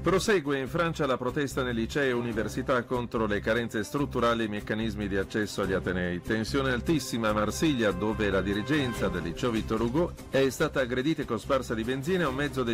Prosegue in Francia la protesta nei licei e università contro le carenze strutturali e meccanismi di accesso agli atenei. Tensione altissima a Marsiglia, dove la dirigenza del liceo Vittor Hugo è stata aggredita con sparsa di benzina e un mezzo dei